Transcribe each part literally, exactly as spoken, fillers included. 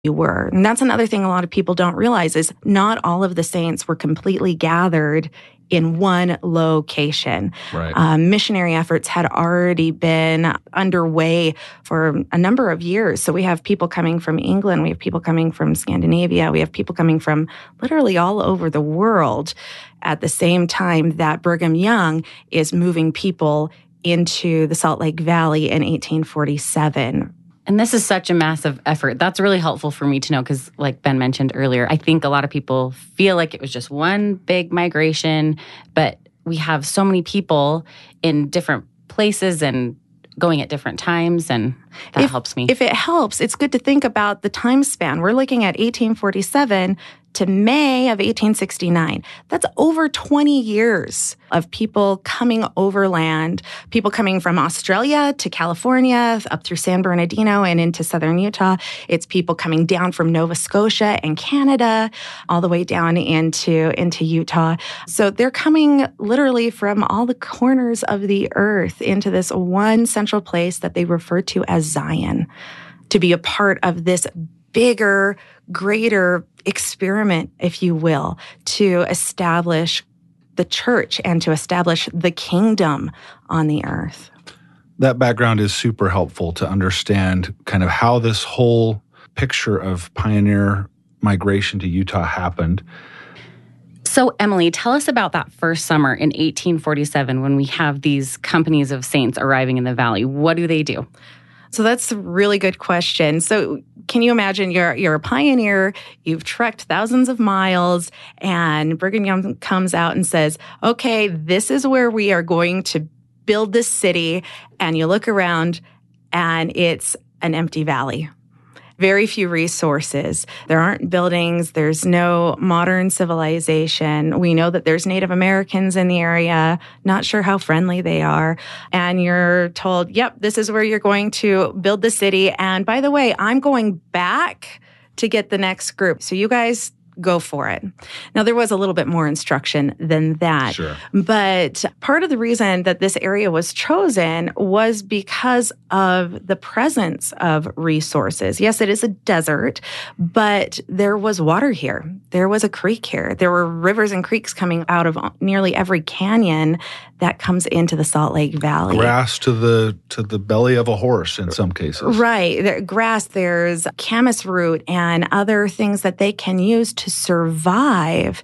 you were. And that's another thing a lot of people don't realize is not all of the saints were completely gathered in one location. Right. Um, missionary efforts had already been underway for a number of years. So we have people coming from England, we have people coming from Scandinavia, we have people coming from literally all over the world at the same time that Brigham Young is moving people into the Salt Lake Valley in eighteen forty-seven. And this is such a massive effort. That's really helpful for me to know because, like Ben mentioned earlier, I think a lot of people feel like it was just one big migration, but we have so many people in different places and going at different times, and that if, helps me. If it helps, it's good to think about the time span. We're looking at eighteen forty-seven to May of eighteen sixty-nine. That's over twenty years of people coming overland, people coming from Australia to California, up through San Bernardino and into southern Utah. It's people coming down from Nova Scotia and Canada, all the way down into, into Utah. So they're coming literally from all the corners of the earth into this one central place that they refer to as Zion, to be a part of this bigger, greater experiment, if you will, to establish the church and to establish the kingdom on the earth. That background is super helpful to understand kind of how this whole picture of pioneer migration to Utah happened. So, Emily, tell us about that first summer in eighteen forty-seven when we have these companies of saints arriving in the valley. What do they do? So that's a really good question. So can you imagine you're you're a pioneer, you've trekked thousands of miles, and Brigham Young comes out and says, okay, this is where we are going to build this city. And you look around and it's an empty valley. Very few resources. There aren't buildings. There's no modern civilization. We know that there's Native Americans in the area. Not sure how friendly they are. And you're told, yep, this is where you're going to build the city. And by the way, I'm going back to get the next group. So you guys go for it. Now, there was a little bit more instruction than that. Sure. But part of the reason that this area was chosen was because of the presence of resources. Yes, it is a desert, but there was water here. There was a creek here. There were rivers and creeks coming out of nearly every canyon that comes into the Salt Lake Valley. Grass to the to the belly of a horse in some cases. Right. There, grass, there's camas root and other things that they can use to survive,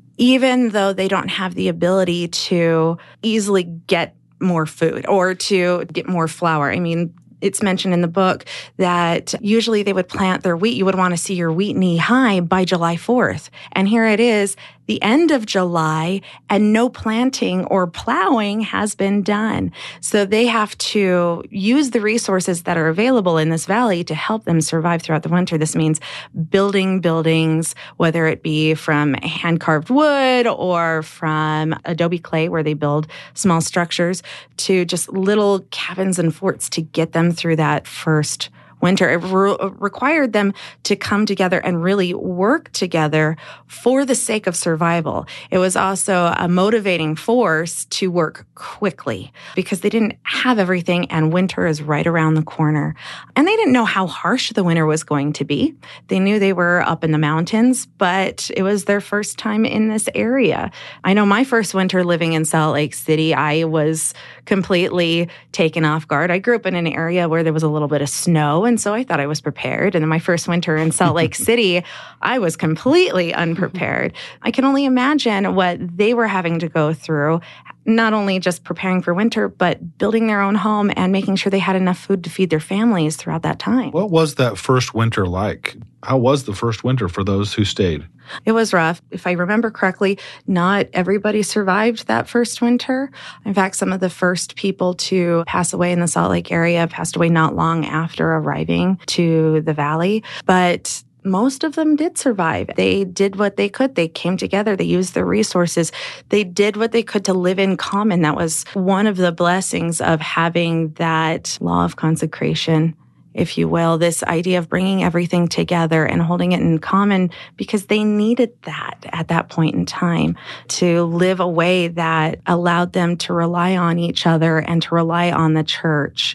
even though they don't have the ability to easily get more food or to get more flour. I mean, it's mentioned in the book that usually they would plant their wheat. You would want to see your wheat knee high by July fourth. And here it is, the end of July, and no planting or plowing has been done. So they have to use the resources that are available in this valley to help them survive throughout the winter. This means building buildings, whether it be from hand-carved wood or from adobe clay, where they build small structures, to just little cabins and forts to get them through that first winter. It re- required them to come together and really work together for the sake of survival. It was also a motivating force to work quickly because they didn't have everything and winter is right around the corner. And they didn't know how harsh the winter was going to be. They knew they were up in the mountains, but it was their first time in this area. I know my first winter living in Salt Lake City, I was completely taken off guard. I grew up in an area where there was a little bit of snow, and so I thought I was prepared. And then my first winter in Salt Lake City, I was completely unprepared. I can only imagine what they were having to go through, not only just preparing for winter, but building their own home and making sure they had enough food to feed their families throughout that time. What was that first winter like? How was the first winter for those who stayed? It was rough. If I remember correctly, not everybody survived that first winter. In fact, some of the first people to pass away in the Salt Lake area passed away not long after arriving to the valley. But most of them did survive. They did what they could. They came together. They used their resources. They did what they could to live in common. That was one of the blessings of having that law of consecration, if you will, this idea of bringing everything together and holding it in common, because they needed that at that point in time to live a way that allowed them to rely on each other and to rely on the church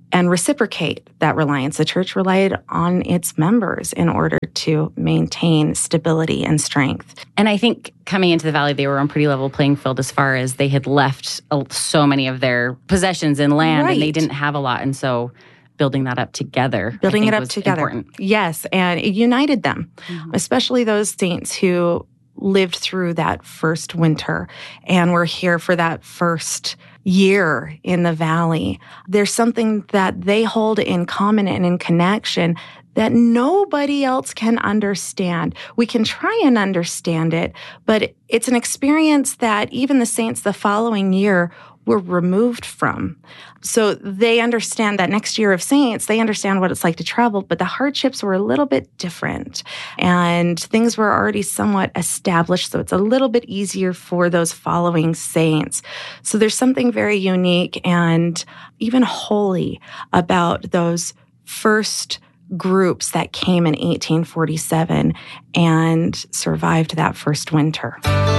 and reciprocate that reliance. The church relied on its members in order to maintain stability and strength. And I think coming into the Valley, they were on pretty level playing field as far as they had left so many of their possessions and land, right. and they didn't have a lot. And so building that up together, building I think it up was together. Important. Yes, and it united them, mm-hmm. especially those saints who lived through that first winter and were here for that first year in the Valley. There's something that they hold in common and in connection that nobody else can understand. We can try and understand it, but it's an experience that even the saints the following year were removed from. So they understand that next year of saints, they understand what it's like to travel, but the hardships were a little bit different and things were already somewhat established. So it's a little bit easier for those following saints. So there's something very unique and even holy about those first groups that came in eighteen forty-seven and survived that first winter.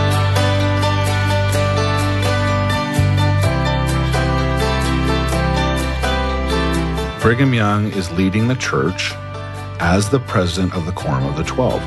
Brigham Young is leading the church as the president of the Quorum of the Twelve.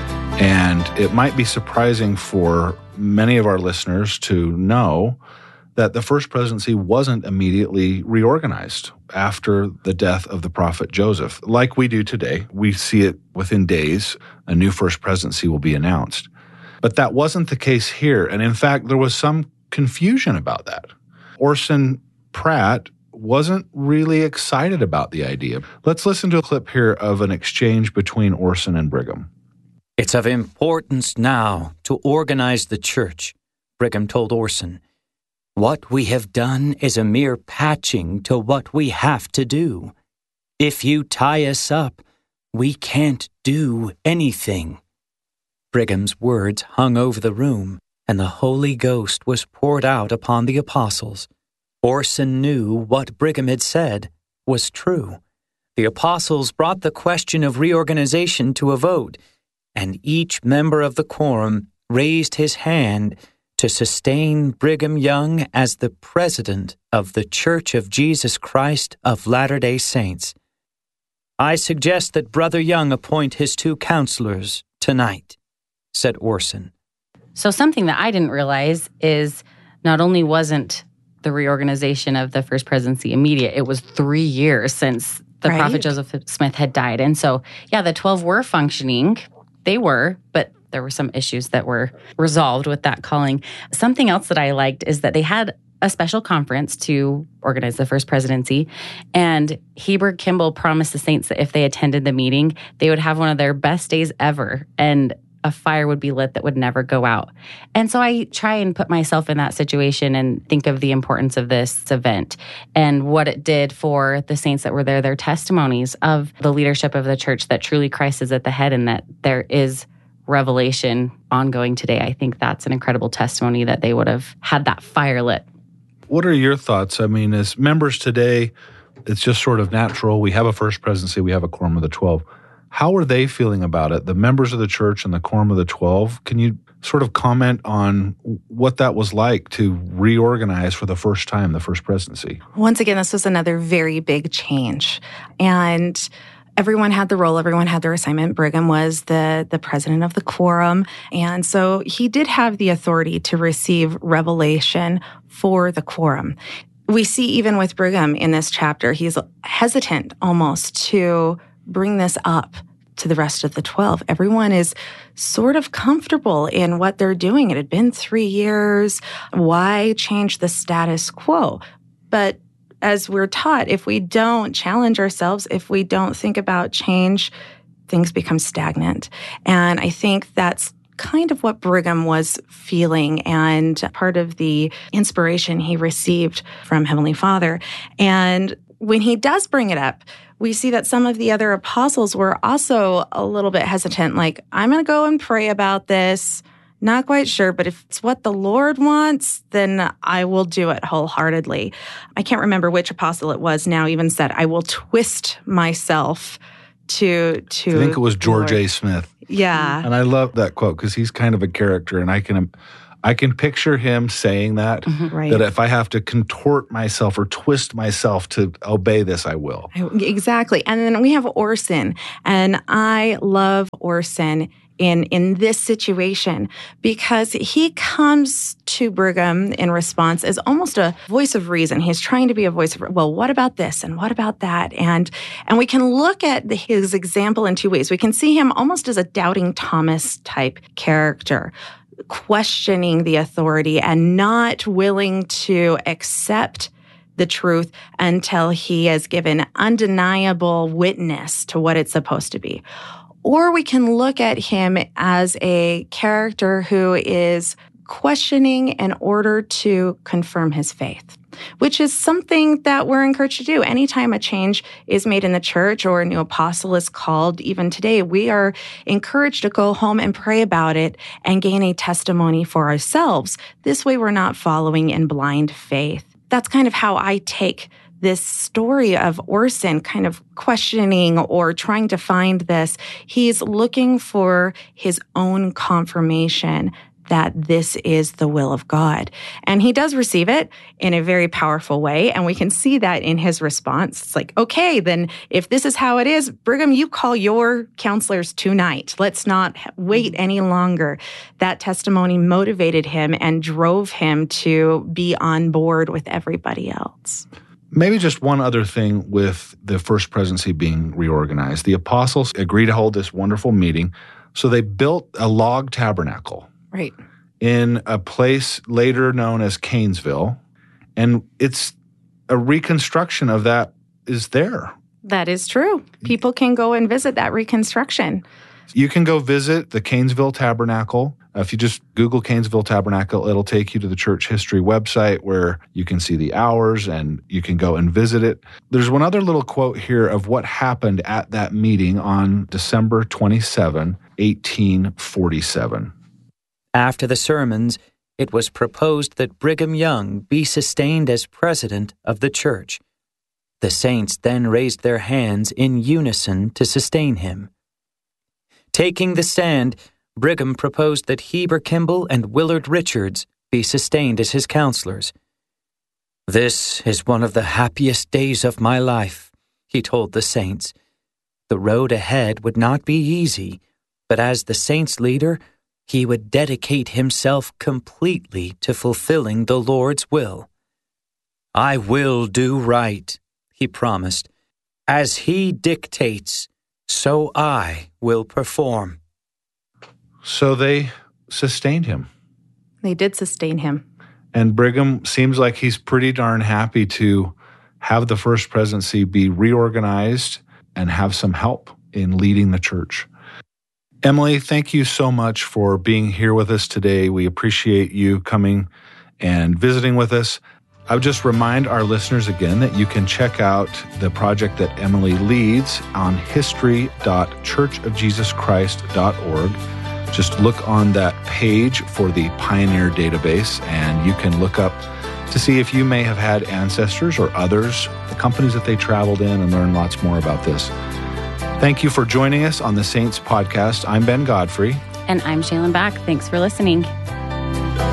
And it might be surprising for many of our listeners to know that the first presidency wasn't immediately reorganized after the death of the prophet Joseph. Like we do today, we see it within days, a new first presidency will be announced. But that wasn't the case here. And in fact, there was some confusion about that. Orson Pratt wasn't really excited about the idea. Let's listen to a clip here of an exchange between Orson and Brigham. It's of importance now to organize the church, Brigham told Orson. What we have done is a mere patching to what we have to do. If you tie us up, we can't do anything. Brigham's words hung over the room, and the Holy Ghost was poured out upon the apostles. Orson knew what Brigham had said was true. The apostles brought the question of reorganization to a vote, and each member of the quorum raised his hand to sustain Brigham Young as the president of the Church of Jesus Christ of Latter-day Saints. I suggest that Brother Young appoint his two counselors tonight, said Orson. So something that I didn't realize is not only wasn't the reorganization of the first presidency immediate, it was three years since the right. prophet Joseph Smith had died. And so, yeah, the twelve were functioning. They were, but there were some issues that were resolved with that calling. Something else that I liked is that they had a special conference to organize the first presidency. And Heber Kimball promised the saints that if they attended the meeting, they would have one of their best days ever. And a fire would be lit that would never go out. And so I try and put myself in that situation and think of the importance of this event and what it did for the saints that were there, their testimonies of the leadership of the church, that truly Christ is at the head and that there is revelation ongoing today. I think that's an incredible testimony that they would have had that fire lit. What are your thoughts? I mean, as members today, it's just sort of natural. We have a first presidency, we have a Quorum of the Twelve. How are they feeling about it, the members of the church and the Quorum of the Twelve? Can you sort of comment on what that was like to reorganize for the first time, the first presidency? Once again, this was another very big change. And everyone had the role, everyone had their assignment. Brigham was the, the president of the quorum. And so he did have the authority to receive revelation for the quorum. We see even with Brigham in this chapter, he's hesitant almost to bring this up to the rest of the twelve. Everyone is sort of comfortable in what they're doing. It had been three years. Why change the status quo? But as we're taught, if we don't challenge ourselves, if we don't think about change, things become stagnant. And I think that's kind of what Brigham was feeling and part of the inspiration he received from Heavenly Father. And when he does bring it up, we see that some of the other apostles were also a little bit hesitant, like, I'm going to go and pray about this. Not quite sure, but if it's what the Lord wants, then I will do it wholeheartedly. I can't remember which apostle it was now even said, I will twist myself to... to I think it was George A. Smith. Yeah. And I love that quote because he's kind of a character, and I can I can picture him saying that, Mm-hmm. Right. that if I have to contort myself or twist myself to obey this, I will. Exactly. And then we have Orson, and I love Orson in, in this situation because he comes to Brigham in response as almost a voice of reason. He's trying to be a voice of, well, what about this and what about that? And and we can look at the, his example in two ways. We can see him almost as a doubting Thomas type character, questioning the authority and not willing to accept the truth until he has given undeniable witness to what it's supposed to be. Or we can look at him as a character who is questioning in order to confirm his faith, which is something that we're encouraged to do. Anytime a change is made in the church or a new apostle is called, even today, we are encouraged to go home and pray about it and gain a testimony for ourselves. This way, we're not following in blind faith. That's kind of how I take this story of Orson kind of questioning or trying to find this. He's looking for his own confirmation that this is the will of God. And he does receive it in a very powerful way. And we can see that in his response. It's like, okay, then if this is how it is, Brigham, you call your counselors tonight. Let's not wait any longer. That testimony motivated him and drove him to be on board with everybody else. Maybe just one other thing with the First Presidency being reorganized. The apostles agreed to hold this wonderful meeting, so they built a log tabernacle. Right. In a place later known as Canesville, and it's a reconstruction of that is there. That is true. People can go and visit that reconstruction. You can go visit the Canesville Tabernacle. If you just Google Canesville Tabernacle, it'll take you to the church history website where you can see the hours and you can go and visit it. There's one other little quote here of what happened at that meeting on December twenty-seventh, eighteen forty-seven. After the sermons, it was proposed that Brigham Young be sustained as president of the church. The saints then raised their hands in unison to sustain him. Taking the stand, Brigham proposed that Heber Kimball and Willard Richards be sustained as his counselors. "This is one of the happiest days of my life," he told the saints. The road ahead would not be easy, but as the saints' leader, he would dedicate himself completely to fulfilling the Lord's will. "I will do right," he promised. "As he dictates, so I will perform." So they sustained him. They did sustain him. And Brigham seems like he's pretty darn happy to have the First Presidency be reorganized and have some help in leading the church. Emily, thank you so much for being here with us today. We appreciate you coming and visiting with us. I would just remind our listeners again that you can check out the project that Emily leads on history dot church of jesus christ dot org. Just look on that page for the Pioneer database, and you can look up to see if you may have had ancestors or others, the companies that they traveled in, and learn lots more about this. Thank you for joining us on the Saints Podcast. I'm Ben Godfrey. And I'm Shaylin Back. Thanks for listening.